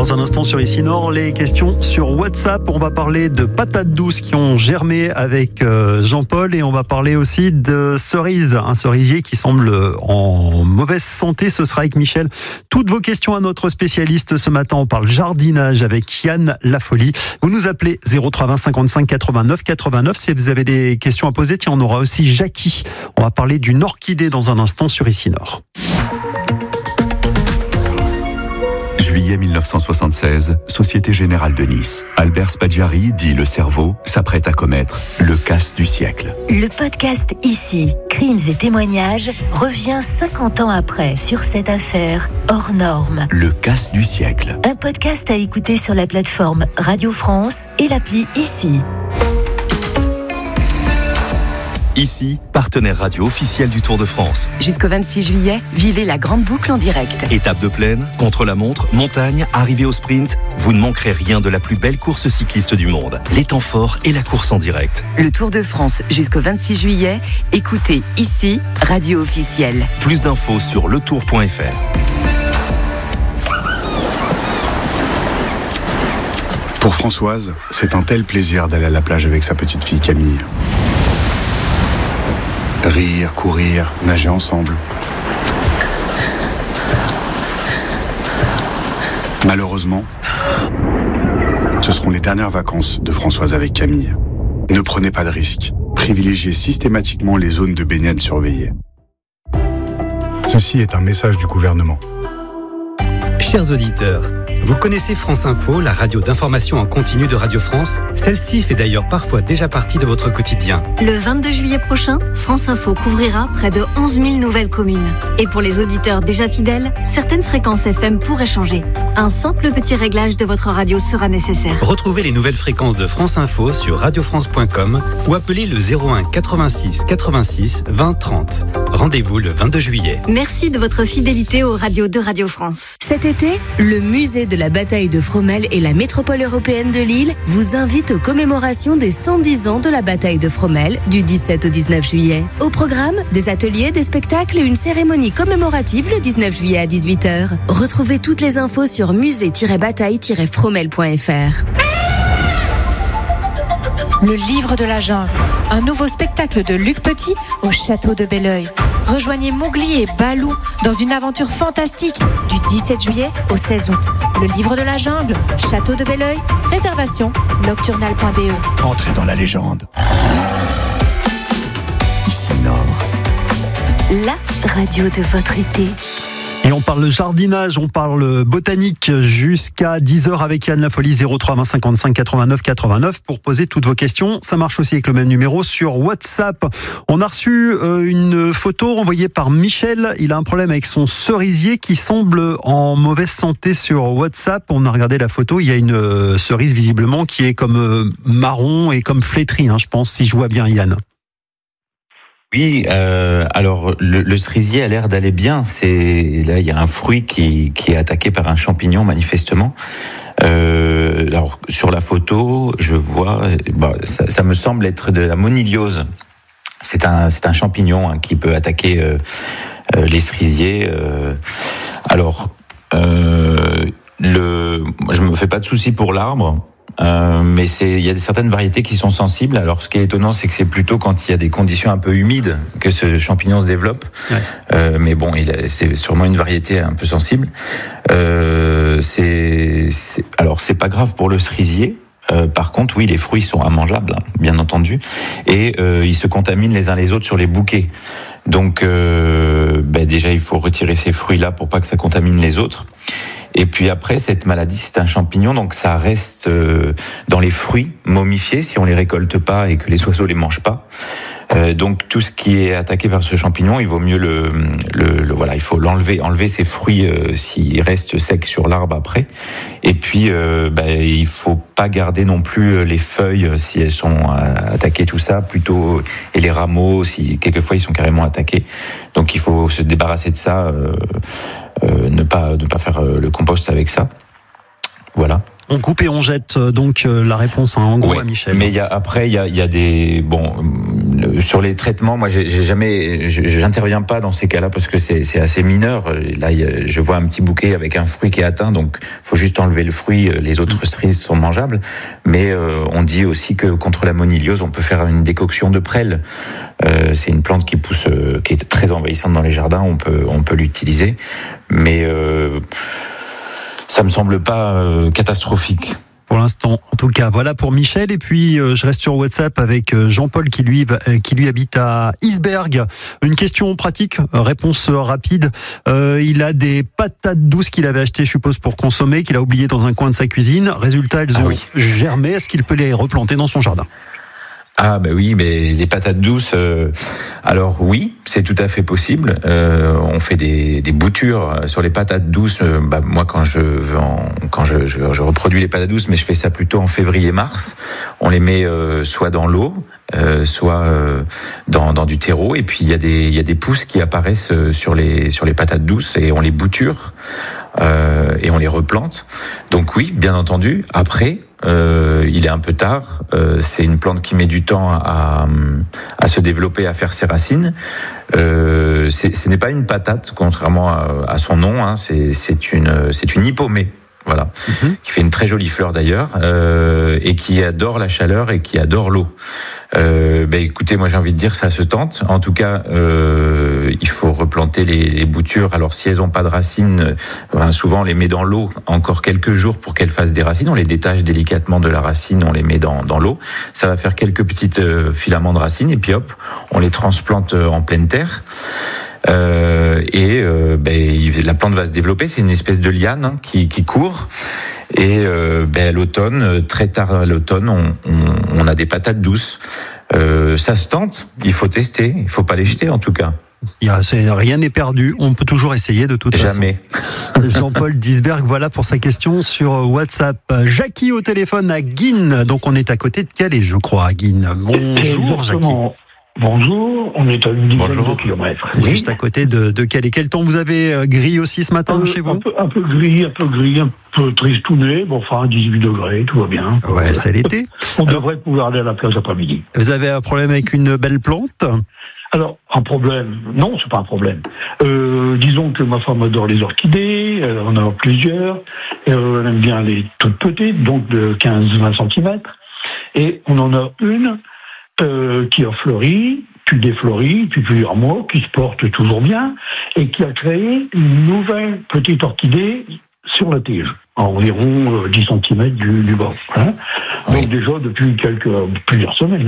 Dans un instant sur Ici Nord, les questions sur WhatsApp. On va parler de patates douces qui ont germé avec Jean-Paul et on va parler aussi de cerises. Un cerisier qui semble en mauvaise santé. Ce sera avec Michel. Toutes vos questions à notre spécialiste ce matin. On parle jardinage avec Yann Lafolie. Vous nous appelez 03 55 89 89 si vous avez des questions à poser. Tiens, on aura aussi Jackie. On va parler d'une orchidée dans un instant sur Ici Nord. Juillet 1976, Société Générale de Nice. Albert Spaggiari, dit le cerveau, s'apprête à commettre le casse du siècle. Le podcast Ici, crimes et témoignages, revient 50 ans après sur cette affaire hors norme. Le casse du siècle. Un podcast à écouter sur la plateforme Radio France et l'appli Ici. Ici, partenaire radio officiel du Tour de France. Jusqu'au 26 juillet, vivez la grande boucle en direct. Étape de plaine, contre-la-montre, montagne, arrivée au sprint, vous ne manquerez rien de la plus belle course cycliste du monde. Les temps forts et la course en direct. Le Tour de France jusqu'au 26 juillet, écoutez Ici, radio officielle. Plus d'infos sur letour.fr. Pour Françoise, c'est un tel plaisir d'aller à la plage avec sa petite fille Camille. Rire, courir, nager ensemble. Malheureusement, ce seront les dernières vacances de Françoise avec Camille. Ne prenez pas de risques. Privilégiez systématiquement les zones de baignade surveillées. Ceci est un message du gouvernement. Chers auditeurs, vous connaissez France Info, la radio d'information en continu de Radio France. Celle-ci fait d'ailleurs parfois déjà partie de votre quotidien. Le 22 juillet prochain, France Info couvrira près de 11 000 nouvelles communes. Et pour les auditeurs déjà fidèles, certaines fréquences FM pourraient changer. Un simple petit réglage de votre radio sera nécessaire. Retrouvez les nouvelles fréquences de France Info sur radiofrance.com ou appelez le 01 86 86 20 30. Rendez-vous le 22 juillet. Merci de votre fidélité aux radios de Radio France. Cet été, le musée de la bataille de Fromelles et la métropole européenne de Lille vous invitent aux commémorations des 110 ans de la bataille de Fromelles du 17 au 19 juillet. Au programme, des ateliers, des spectacles et une cérémonie commémorative le 19 juillet à 18h. Retrouvez toutes les infos sur musée-bataille-fromelles.fr. Le livre de la jungle, un nouveau spectacle de Luc Petit au château de Belleuil. Rejoignez Mowgli et Balou dans une aventure fantastique du 17 juillet au 16 août. Le livre de la jungle, château de Belleuil, réservation nocturnal.be. Entrez dans la légende. Ici Nord, la radio de votre été. Et on parle jardinage, on parle botanique jusqu'à 10h avec Yann Lafolie, 03 20 55 89 89 pour poser toutes vos questions. Ça marche aussi avec le même numéro sur WhatsApp. On a reçu une photo envoyée par Michel. Il a un problème avec son cerisier qui semble en mauvaise santé sur WhatsApp. On a regardé la photo. Il y a une cerise visiblement qui est comme marron et comme flétrie, je pense, si je vois bien Yann. Oui, alors le cerisier a l'air d'aller bien. Là, il y a un fruit qui est attaqué par un champignon manifestement. Alors sur la photo, je vois, ça me semble être de la moniliose. C'est un champignon qui peut attaquer les cerisiers. Alors, je me fais pas de soucis pour l'arbre. Mais il y a certaines variétés qui sont sensibles. Alors, ce qui est étonnant, c'est que c'est plutôt quand il y a des conditions un peu humides que ce champignon se développe. Ouais. Mais bon, c'est sûrement une variété un peu sensible. Alors, c'est pas grave pour le cerisier. Par contre, oui, les fruits sont immangeables, bien entendu, et ils se contaminent les uns les autres sur les bouquets. Donc, déjà, il faut retirer ces fruits-là pour pas que ça contamine les autres. Et puis après, cette maladie, c'est un champignon, donc ça reste dans les fruits momifiés si on les récolte pas et que les oiseaux les mangent pas. Donc tout ce qui est attaqué par ce champignon, il vaut mieux il faut enlever ces fruits s'ils restent secs sur l'arbre après. Et puis il faut pas garder non plus les feuilles si elles sont attaquées, tout ça, plutôt, et les rameaux si quelquefois ils sont carrément attaqués. Donc il faut se débarrasser de ça. Ne pas faire le compost avec ça. Voilà. On coupe et on jette donc la réponse en gros à Michel. Mais il y a des sur les traitements. Moi, j'interviens pas dans ces cas-là parce que c'est assez mineur. Là, je vois un petit bouquet avec un fruit qui est atteint, donc faut juste enlever le fruit. Les autres cerises sont mangeables. Mais on dit aussi que contre la moniliose, on peut faire une décoction de prêle. C'est une plante qui pousse, qui est très envahissante dans les jardins. On peut l'utiliser, mais ça me semble pas catastrophique. Pour l'instant, en tout cas, voilà pour Michel. Et puis, je reste sur WhatsApp avec Jean-Paul qui lui habite à Isberg. Une question pratique, réponse rapide. Il a des patates douces qu'il avait achetées, je suppose, pour consommer, qu'il a oubliées dans un coin de sa cuisine. Résultat, elles ont germé. Est-ce qu'il peut les replanter dans son jardin ? Ah ben oui, mais les patates douces, alors oui, c'est tout à fait possible. On fait des boutures sur les patates douces. Moi, quand je reproduis les patates douces, mais je fais ça plutôt en février-mars. On les met soit dans l'eau, soit dans du terreau, et puis il y a des pousses qui apparaissent sur les patates douces et on les bouture et on les replante. Donc oui, bien entendu. Après, il est un peu tard. C'est une plante qui met du temps à se développer, à faire ses racines. Ce n'est pas une patate, contrairement à son nom. Hein, c'est une hippomée. Voilà, qui fait une très jolie fleur d'ailleurs, et qui adore la chaleur et qui adore l'eau. Écoutez, moi j'ai envie de dire ça se tente. En tout cas, il faut replanter les boutures. Alors si elles n'ont pas de racines, souvent on les met dans l'eau encore quelques jours pour qu'elles fassent des racines. On les détache délicatement de la racine, on les met dans l'eau. Ça va faire quelques petites filaments de racines et puis hop, on les transplante en pleine terre. La plante va se développer. C'est une espèce de liane qui court. Et à l'automne, très tard à l'automne, on a des patates douces. Ça se tente. Il faut tester. Il faut pas les jeter en tout cas. Rien n'est perdu. On peut toujours essayer de toute façon. Jamais. Jean-Paul Disberg, voilà pour sa question sur WhatsApp. Jackie au téléphone à Guînes. Donc on est à côté de Calais, je crois, à Guînes. Bonjour, Jackie. Bonjour, on est à une dizaine de kilomètres. Juste à côté de Calais. Quel temps vous avez gris aussi ce matin chez vous ? Un peu gris, un peu tristouné. 18 degrés, tout va bien. Ouais, c'est l'été. On devrait pouvoir aller à la plage après-midi. Vous avez un problème avec une belle plante ? Alors, un problème ? Non, c'est pas un problème. Disons que ma femme adore les orchidées, elle en a plusieurs. Elle aime bien les toutes petites, donc de 15-20 cm. Et on en a une qui a fleuri, puis défleuri, puis plusieurs mois, qui se porte toujours bien, et qui a créé une nouvelle petite orchidée sur la tige, à environ 10 cm du bas. Hein. Oui. Donc déjà depuis plusieurs semaines.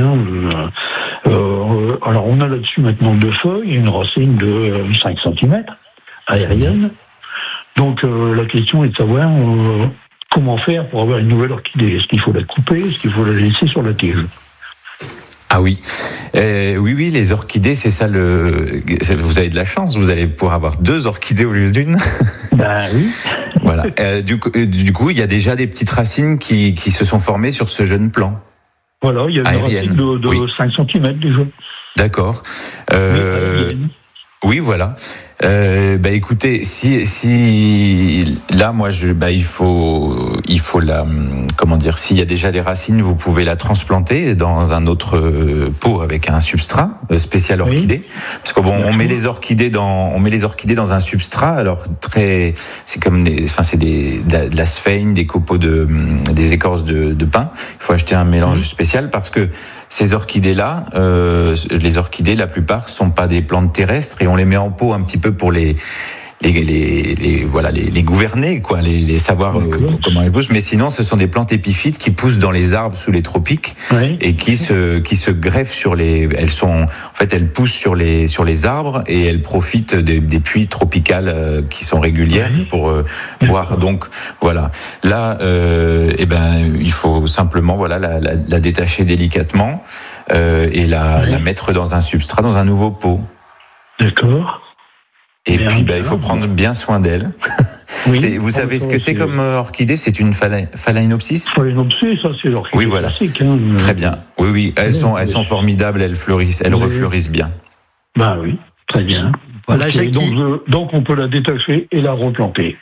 Alors on a là-dessus maintenant 2 feuilles et une racine de 5 cm aérienne. Donc la question est de savoir comment faire pour avoir une nouvelle orchidée. Est-ce qu'il faut la couper? Est-ce qu'il faut la laisser sur la tige? Ah oui, oui, les orchidées, c'est ça vous avez de la chance, vous allez pouvoir avoir 2 orchidées au lieu d'une. Ben oui. Voilà. Du coup, il y a déjà des petites racines qui se sont formées sur ce jeune plant. Voilà, il y a une racine de 5 cm déjà. D'accord. Oui, voilà. Écoutez, si là, moi, il faut la, comment dire, s'il y a déjà des racines, vous pouvez la transplanter dans un autre pot avec un substrat spécial orchidée, parce que on met les orchidées dans un substrat. Alors c'est comme de la sphène, des copeaux des écorces de pin. Il faut acheter un mélange spécial parce que ces orchidées-là, les orchidées, la plupart, sont pas des plantes terrestres et on les met en pot un petit peu pour les gouverner, quoi, les savoir comment elles poussent. Mais sinon, ce sont des plantes épiphytes qui poussent dans les arbres sous les tropiques et qui se greffent elles poussent sur les arbres et elles profitent des pluies tropicales qui sont régulières pour boire. Donc voilà. Là, il faut simplement la détacher délicatement et la mettre dans un substrat, dans un nouveau pot. D'accord. Et puis, il faut prendre bien soin d'elle. Oui, vous savez ce que c'est comme orchidée? C'est une phalaenopsis. Phalaenopsis, ça c'est l'orchidée classique. Hein. Très bien. Oui, elles sont formidables, elles refleurissent bien. Ben oui, très bien. Voilà, Jackie. Donc on peut la détacher et la replanter.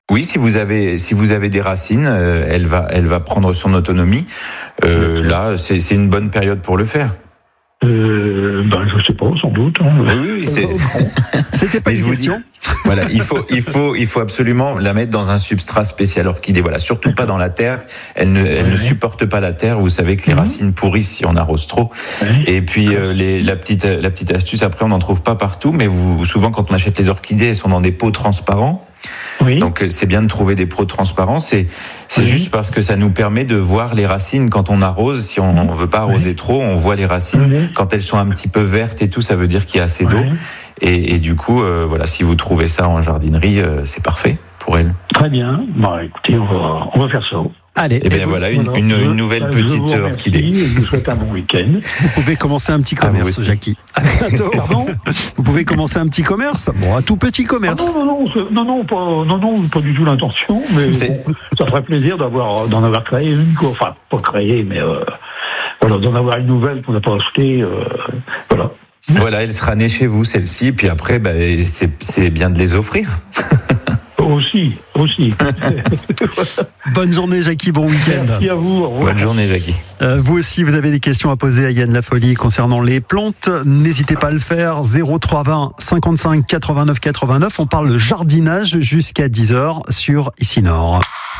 Oui, si vous avez des racines, elle va prendre son autonomie. Là, c'est une bonne période pour le faire. Je sais pas, sans doute. Hein. Oui, c'était pas une question. Voilà, il faut absolument la mettre dans un substrat spécial orchidée. Voilà, surtout pas dans la terre. Elle ne supporte pas la terre. Vous savez que les racines pourrissent si on arrose trop. Et puis la petite astuce, après on n'en trouve pas partout, mais souvent quand on achète les orchidées, elles sont dans des pots transparents. Oui. Donc c'est bien de trouver des pots transparents. C'est juste parce que ça nous permet de voir les racines quand on arrose. Si on ne veut pas arroser trop, on voit les racines. Quand elles sont un petit peu vertes et tout, ça veut dire qu'il y a assez d'eau. Et du coup, voilà, si vous trouvez ça en jardinerie, c'est parfait pour elles. Très bien. Écoutez, on va faire ça. Allez. Et bien voilà, une nouvelle petite orchidée. Je vous souhaite un bon week-end. Vous pouvez commencer un petit commerce, Jackie. Pardon ? Vous pouvez commencer un petit commerce. Bon, un tout petit commerce. Non, pas du tout l'intention, mais ça ferait plaisir d'en avoir créé une, enfin, pas créé, mais d'en avoir une nouvelle qu'on n'a pas achetée, voilà. Voilà, elle sera née chez vous, celle-ci, puis après, c'est bien de les offrir. Aussi. Bonne journée, Jackie, bon week-end. Merci à vous, au revoir. Bonne journée, Jackie. Vous aussi, vous avez des questions à poser à Yann Lafolie concernant les plantes. N'hésitez pas à le faire. 0320 55 89 89. On parle de jardinage jusqu'à 10h sur Ici Nord.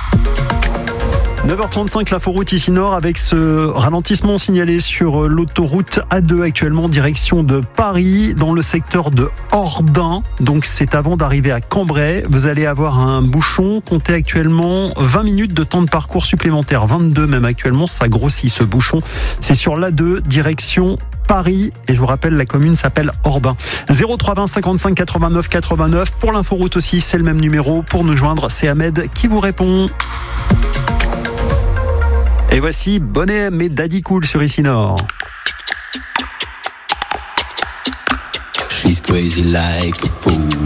9h35, l'inforoute ici Nord avec ce ralentissement signalé sur l'autoroute A2 actuellement direction de Paris dans le secteur de Ordin. Donc c'est avant d'arriver à Cambrai. Vous allez avoir un bouchon. Comptez actuellement 20 minutes de temps de parcours supplémentaire. 22 même actuellement, ça grossit ce bouchon. C'est sur l'A2 direction Paris, et je vous rappelle, la commune s'appelle Ordin. 0320 55 89 89. Pour l'inforoute aussi, c'est le même numéro. Pour nous joindre, c'est Ahmed qui vous répond. Et voici Bonnet M et Daddy Cool sur Ici Nord. She's crazy like a fool.